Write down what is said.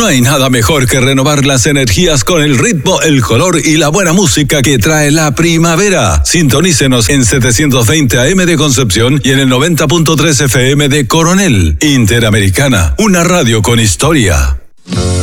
hay nada mejor que renovar las energías con el ritmo, el color y la buena música que trae la primavera. Sintonícenos en 720 AM de Concepción y en el 90.3 FM de Coronel. Interamericana, una radio con historia.